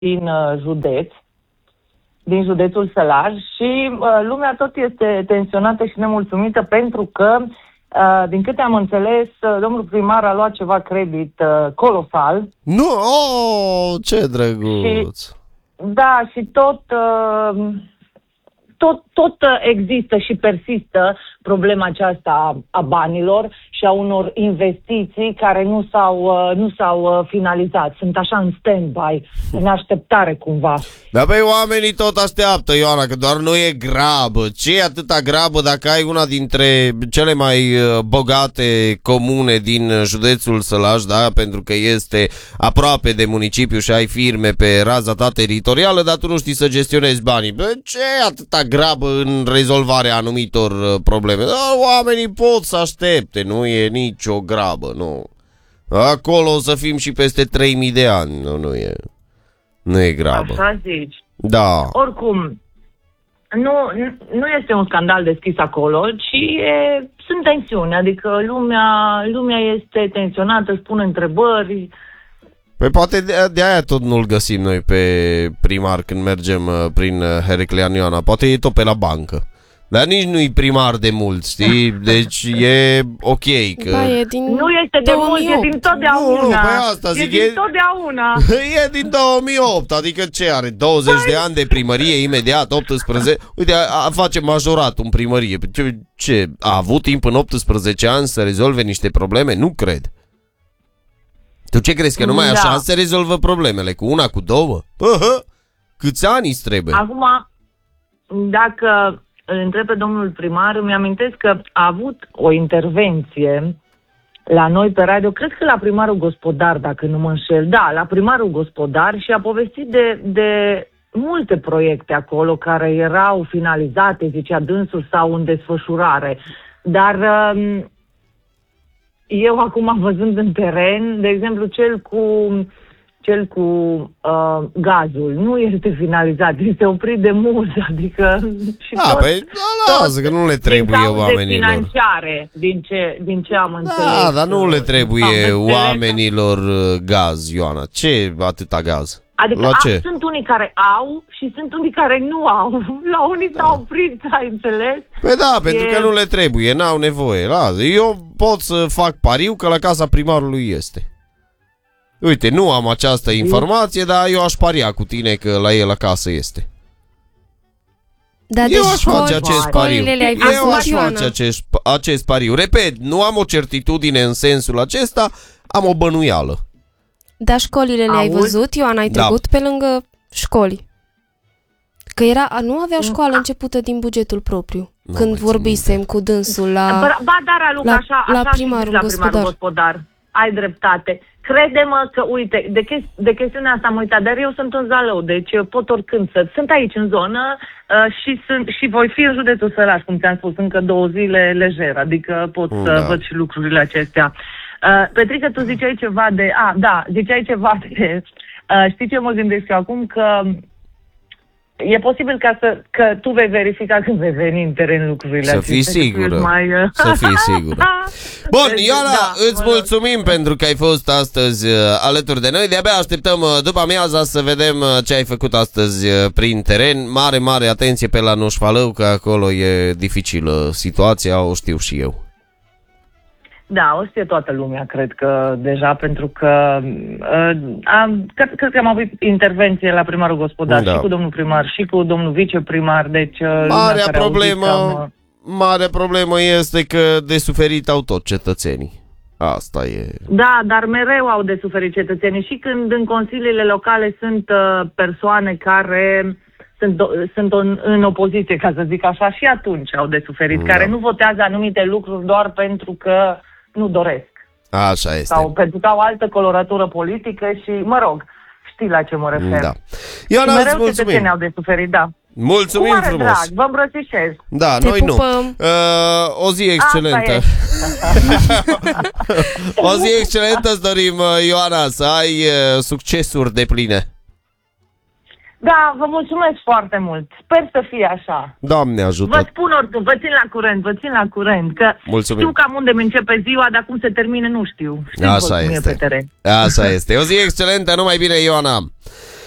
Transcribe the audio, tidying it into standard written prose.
din județ, din județul Sălaj și lumea tot este tensionată și nemulțumită pentru că, din câte am înțeles, domnul primar a luat ceva credit colosal. Nu, ce drăguț! Și tot există și persistă problema aceasta a banilor și a unor investiții care nu s-au finalizat. Sunt așa în stand-by, în așteptare cumva. Dar băi, oamenii tot așteaptă, Ioana, că doar nu e grabă. Ce e atâta grabă dacă ai una dintre cele mai bogate comune din județul Sălaj, da? Pentru că este aproape de municipiu și ai firme pe raza ta teritorială, dar tu nu știi să gestionezi banii. Bă, ce e atâta grabă în rezolvarea anumitor probleme? Da, oamenii pot să aștepte, nu e nicio grabă, nu. Acolo o să fim și peste 3000 de ani, nu e grabă. Așa zici. Da. Oricum, nu este un scandal deschis acolo, ci sunt tensiuni, adică lumea este tensionată, își pune întrebări. Păi poate de aia tot nu-l găsim noi pe primar când mergem prin Heraclean, Ioana. Poate e tot pe la bancă. Dar nici nu-i primar de mult, știi? Deci e ok că... Da, e din nu este de 2008. Mult, e din totdeauna. Nu, păi asta zic, din totdeauna. E din 2008, adică ce are? 20 de ani de primărie imediat, 18... Uite, face majorat în primărie. Ce? A avut timp în 18 ani să rezolve niște probleme? Nu cred. Tu ce crezi? Că numai așa se rezolvă problemele? Cu una, cu două? Câți ani îți trebuie? Acum, dacă îl întreb pe domnul primar, îmi amintesc că a avut o intervenție la noi pe radio, cred că la primarul Gospodar, dacă nu mă înșel. Da, la primarul Gospodar și a povestit de multe proiecte acolo care erau finalizate, zicea dânsul, sau în desfășurare. Dar... eu acum văzând în teren, de exemplu, cel cu gazul nu este finalizat, este oprit de mult, adică și lasă că nu le trebuie oamenilor. Financiare, din ce am înțeles. Da, dar nu le trebuie oamenilor gaz, Ioana. Ce atâta gaz? Adică sunt unii care au și sunt unii care nu au. La unii s-au oprit, ai înțeles? Păi da, pentru că nu le trebuie, n-au nevoie. Eu pot să fac pariu că la casa primarului este. Uite, nu am această informație, dar eu aș paria cu tine că la el acasă este. Da, eu aș face acest pariu. Eu aș face acest pariu. Repet, nu am o certitudine în sensul acesta, am o bănuială. Dar școlile le-ai văzut, Ioana? Ai trecut pe lângă școli? Că nu avea școală începută din bugetul propriu. Când vorbisem cu dânsul la primarul Gospodar. Ai dreptate. Crede-mă că, uite, de chestiunea asta am uitat, dar eu sunt în Zalău, deci pot oricând sunt aici în zonă și voi fi în județul Sălaj, cum ți-am spus, încă 2 zile lejer, adică pot să văd și lucrurile acestea. Petrică, tu ziceai ceva de... știi ce mă gândesc eu acum? Că e posibil că tu vei verifica când vei veni în teren lucrurile acestea. Să fii sigură. Să fii sigură. Bun, Ioana, îți mulțumim pentru că ai fost astăzi alături de noi. De-abia așteptăm după amiaza să vedem ce ai făcut astăzi prin teren. Mare, mare atenție pe la Noșfalău, că acolo e dificilă situația, o știu și eu. Da, o știe toată lumea, cred că deja, pentru că cred că am avut intervenție la primarul Gospodar, și cu domnul primar, și cu domnul viceprimar, deci... Marea problemă este că de suferit au tot cetățenii. Asta e... Da, dar mereu au de suferit cetățenii și când în consiliile locale sunt persoane care... Sunt în opoziție, ca să zic așa, și atunci au de suferit, care nu votează anumite lucruri doar pentru că nu doresc. Așa este. Sau pentru că au altă coloratură politică și, mă rog, știi la ce mă refer. Da. Ioana, și mereu cetățenii au de suferit, da. Mulțumim frumos. Drag, vă îmbrățișez. Da, noi nu. O zi excelentă. O zi excelentă îți dorim, Ioana, să ai succesuri depline. Da, vă mulțumesc foarte mult. Sper să fie așa. Doamne ajută. Vă spun oricum, vă țin la curent, că mulțumim. Știu cam unde mi începe ziua, dar cum se termine nu știu. Așa este. Așa este. O zi excelentă, numai bine, Ioana.